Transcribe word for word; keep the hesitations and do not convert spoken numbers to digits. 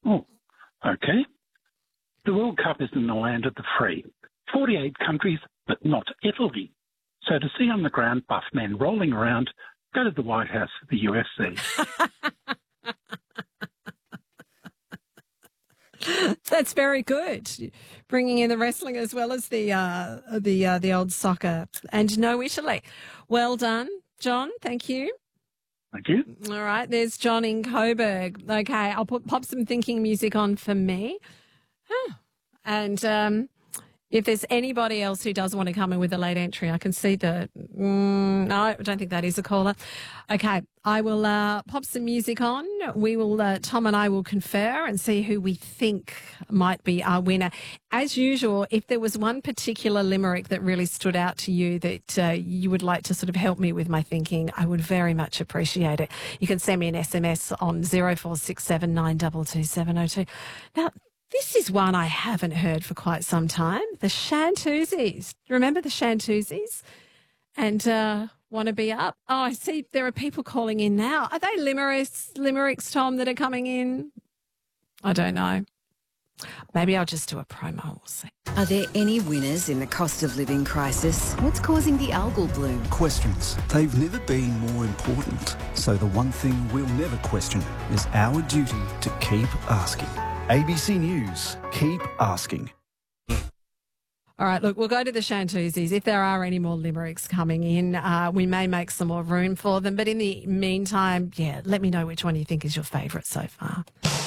Oh, okay. The World Cup is in the land of the free. forty-eight countries, but not Italy. So to see on the ground buff men rolling around, go to the White House of the U F C. That's very good. Bringing in the wrestling as well as the uh, the uh, the old soccer. And no Italy. Well done, John. Thank you. Thank you. All right. There's John in Coburg. Okay, I'll put pop some thinking music on for me. Huh. And um, if there's anybody else who does want to come in with a late entry, I can see the... Mm, no, I don't think that is a caller. Okay, I will uh, pop some music on. We will, uh, Tom and I will confer and see who we think might be our winner. As usual, if there was one particular limerick that really stood out to you that uh, you would like to sort of help me with my thinking, I would very much appreciate it. You can send me an S M S on zero four six seven nine two two seven zero two. Now, this is one I haven't heard for quite some time. The Shantuzis. Remember the Shantuzis? And uh, want to be up? Oh, I see there are people calling in now. Are they limericks, limericks, Tom, that are coming in? I don't know. Maybe I'll just do a promo. We'll see. Are there any winners in the cost of living crisis? What's causing the algal bloom? Questions. They've never been more important. So the one thing we'll never question is our duty to keep asking. A B C News, keep asking. All right, look, we'll go to the Shantuzis. If there are any more limericks coming in, uh, we may make some more room for them. But in the meantime, yeah, let me know which one you think is your favourite so far.